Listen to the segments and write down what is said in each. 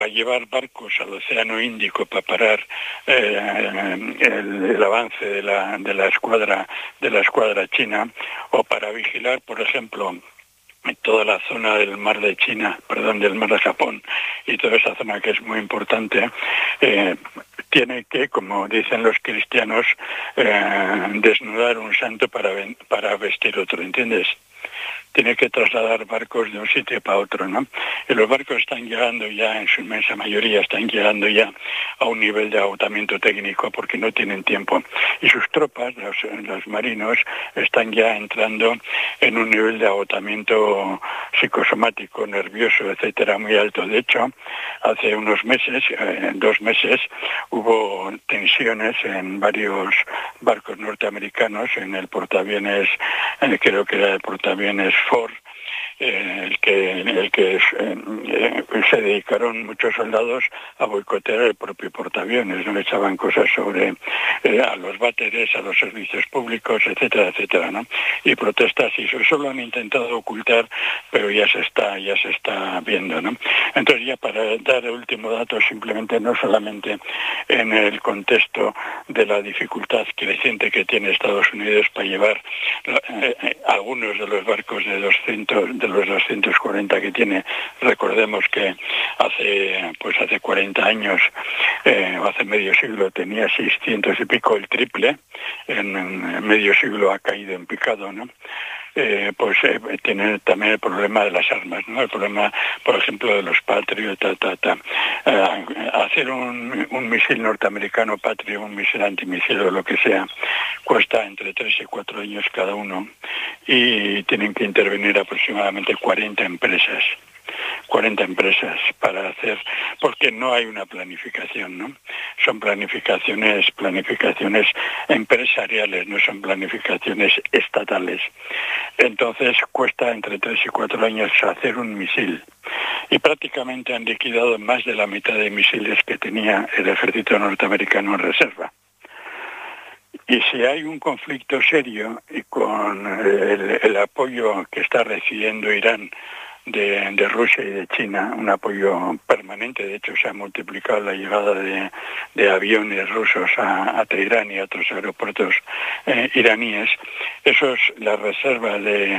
a llevar barcos al Océano Índico para parar el avance de la escuadra china, o para vigilar, por ejemplo, toda la zona del mar de del mar de Japón, y toda esa zona que es muy importante, tiene que, como dicen los cristianos, desnudar un santo para vestir otro, ¿entiendes? Tiene que trasladar barcos de un sitio para otro, ¿no? Y los barcos están llegando ya, en su inmensa mayoría, están llegando ya a un nivel de agotamiento técnico porque no tienen tiempo. Y sus tropas, los marinos, están ya entrando en un nivel de agotamiento psicosomático, nervioso, etcétera, muy alto. De hecho, hace unos meses, 2 meses, hubo tensiones en varios barcos norteamericanos, en el portaaviones, creo que era el portaaviones Ford, el que se dedicaron muchos soldados a boicotear el propio portaaviones, no echaban cosas sobre a los váteres, a los servicios públicos, etcétera, etcétera, ¿no? Y protestas, y eso lo han intentado ocultar, pero ya se está viendo, ¿no? Entonces, ya para dar el último dato, simplemente, no solamente en el contexto de la dificultad creciente que tiene Estados Unidos para llevar algunos de los barcos de los 240 que tiene. Recordemos que hace 40 años, o hace medio siglo, tenía 600 y pico, el triple. En medio siglo ha caído en picado, ¿no? Tiene también el problema de las armas, ¿no? El problema, por ejemplo, de los Patriot, hacer un misil norteamericano Patriot, un misil antimisil o lo que sea, cuesta entre 3 y 4 años cada uno, y tienen que intervenir aproximadamente 40 empresas para hacer, porque no hay una planificación, ¿no? Son planificaciones empresariales, no son planificaciones estatales. Entonces cuesta entre 3 y 4 años hacer un misil, y prácticamente han liquidado más de la mitad de misiles que tenía el ejército norteamericano en reserva. Y si hay un conflicto serio, y con el apoyo que está recibiendo Irán de Rusia y de China, un apoyo permanente, de hecho se ha multiplicado la llegada de aviones rusos a Teherán y a otros aeropuertos iraníes, la reserva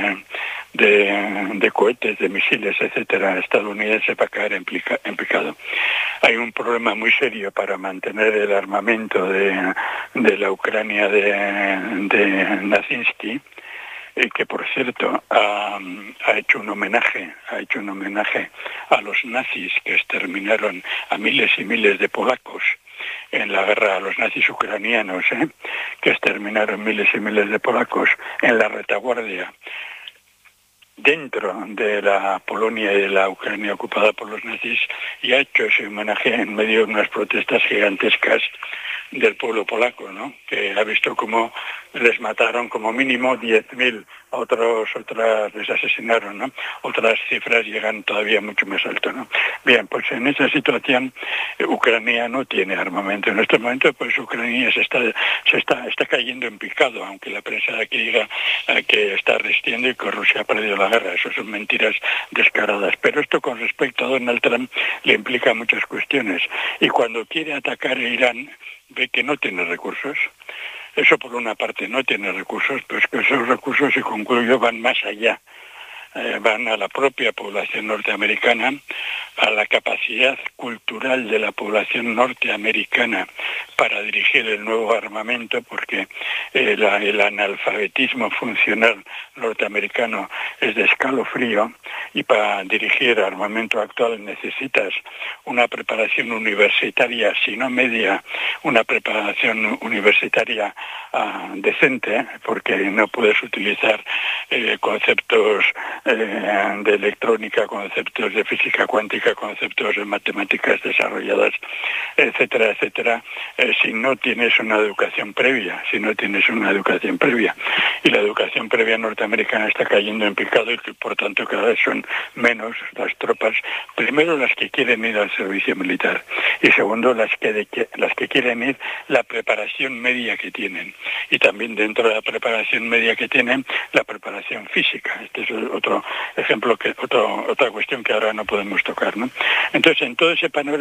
de cohetes, de misiles, etcétera, estadounidense, va a caer en picado. Hay un problema muy serio para mantener el armamento de la Ucrania de Nazinsky, que por cierto ha hecho un homenaje a los nazis que exterminaron a miles y miles de polacos en la guerra, a los nazis ucranianos, que exterminaron miles y miles de polacos en la retaguardia dentro de la Polonia y de la Ucrania ocupada por los nazis, y ha hecho ese homenaje en medio de unas protestas gigantescas del pueblo polaco, ¿no? Que ha visto cómo les mataron como mínimo 10.000, otras les asesinaron, ¿no? Otras cifras llegan todavía mucho más alto, ¿no? Bien, pues en esa situación Ucrania no tiene armamento en este momento, pues Ucrania se está cayendo en picado, aunque la prensa de aquí diga que está resistiendo y que Rusia ha perdido la guerra. Eso son mentiras descaradas. Pero esto, con respecto a Donald Trump, le implica muchas cuestiones. Y cuando quiere atacar a Irán, ve que no tiene recursos. Eso por una parte, no tiene recursos, pero es que esos recursos, y concluyo, van más allá. Van a la propia población norteamericana, a la capacidad cultural de la población norteamericana para dirigir el nuevo armamento, porque el analfabetismo funcional norteamericano es de escalofrío, y para dirigir armamento actual necesitas una preparación universitaria, si no media, una preparación universitaria decente, porque no puedes utilizar conceptos de electrónica, conceptos de física cuántica, conceptos de matemáticas desarrolladas, etcétera, etcétera, si no tienes una educación previa. Y la educación previa norteamericana está cayendo en picado, y que por tanto cada vez son menos las tropas, primero las que quieren ir al servicio militar, y segundo las que quieren ir, la preparación media que tienen, y también dentro de la preparación media que tienen, la preparación física. Este es otro otro ejemplo, otra cuestión que ahora no podemos tocar, ¿no? Entonces, en todo ese panorama